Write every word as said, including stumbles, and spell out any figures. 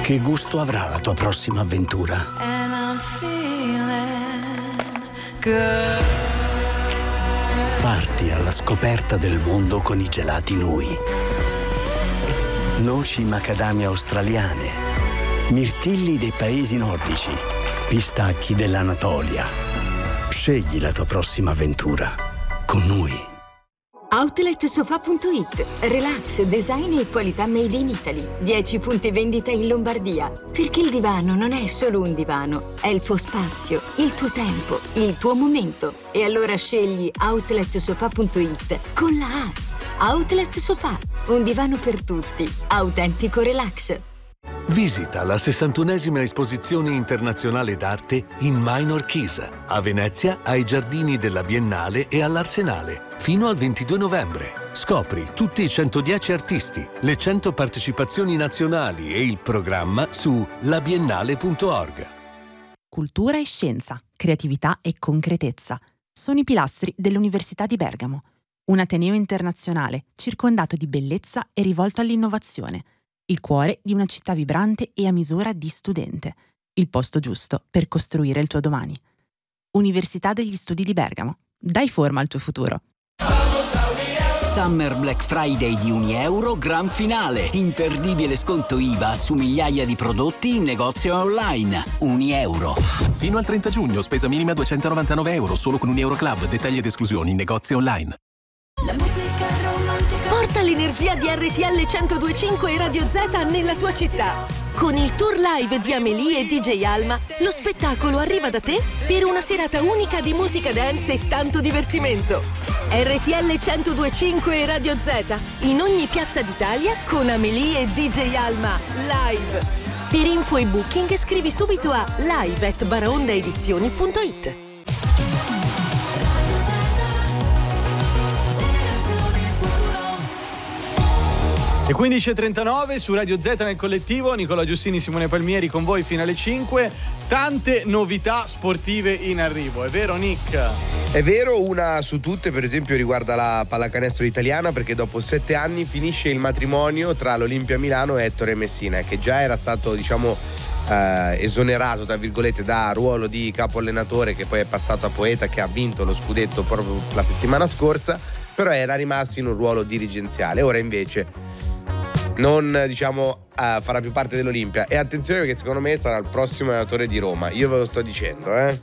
Che gusto avrà la tua prossima avventura? And I'm feeling good. Parti alla scoperta del mondo con i gelati Nui. Noci macadamia australiane, mirtilli dei paesi nordici, pistacchi dell'Anatolia. Scegli la tua prossima avventura con Nui. Outlet Sofa punto it. Relax, design e qualità made in Italy. dieci punti vendita in Lombardia. Perché il divano non è solo un divano, è il tuo spazio, il tuo tempo, il tuo momento. E allora scegli Outlet Sofa punto it con la A. Outlet Sofa, un divano per tutti. Autentico relax. Visita la sessantunesima esposizione internazionale d'arte in Minor Keys, a Venezia, ai giardini della Biennale e all'Arsenale, fino al ventidue novembre. Scopri tutti i centodieci artisti, le cento partecipazioni nazionali e il programma su la biennale punto org. Cultura e scienza, creatività e concretezza sono i pilastri dell'Università di Bergamo, un ateneo internazionale circondato di bellezza e rivolto all'innovazione. Il cuore di una città vibrante e a misura di studente. Il posto giusto per costruire il tuo domani. Università degli Studi di Bergamo. Dai forma al tuo futuro. Summer Black Friday di Unieuro, gran finale. Imperdibile sconto I V A su migliaia di prodotti in negozio e online. Unieuro. Fino al trenta giugno, spesa minima duecentonovantanove euro solo con Unieuro Club. Dettagli ed esclusioni in negozio e online. La musica romantica. Porta l'energia di R T L centodue e cinque e Radio Z nella tua città. Con il tour live di Amélie e D J Alma, lo spettacolo arriva da te per una serata unica di musica dance e tanto divertimento. R T L centodue e cinque e Radio Z, in ogni piazza d'Italia con Amélie e D J Alma, live. Per info e booking scrivi subito a live at baraondaedizioni punto it. E quindici e trentanove su Radio Z nel collettivo, Nicola Giustini, Simone Palmieri con voi fino alle cinque. Tante novità sportive in arrivo, è vero Nick? È vero, una su tutte per esempio riguarda la pallacanestro italiana, perché dopo sette anni finisce il matrimonio tra l'Olimpia Milano e Ettore Messina, che già era stato diciamo eh, esonerato tra virgolette da ruolo di capo allenatore, che poi è passato a poeta, che ha vinto lo scudetto proprio la settimana scorsa, però era rimasto in un ruolo dirigenziale. Ora invece non diciamo uh, farà più parte dell'Olimpia, e attenzione perché secondo me sarà il prossimo allenatore di Roma, io ve lo sto dicendo, eh